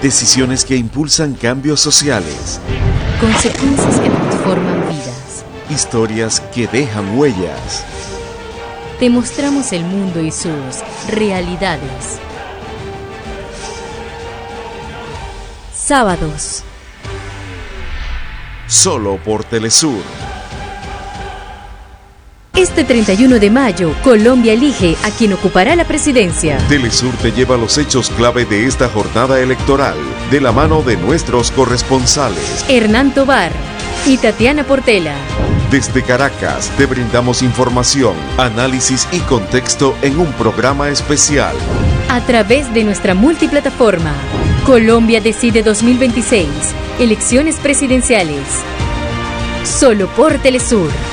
Decisiones que impulsan cambios sociales. Consecuencias que transforman vidas. Historias que dejan huellas. Te mostramos el mundo y sus realidades. Sábados. Solo por Telesur. Este 31 de mayo, Colombia elige a quien ocupará la presidencia. Telesur te lleva los hechos clave de esta jornada electoral, de la mano de nuestros corresponsales. Hernán Tobar y Tatiana Portela. Desde Caracas te brindamos información, análisis y contexto en un programa especial. A través de nuestra multiplataforma, Colombia Decide 2026, elecciones presidenciales. Solo por Telesur.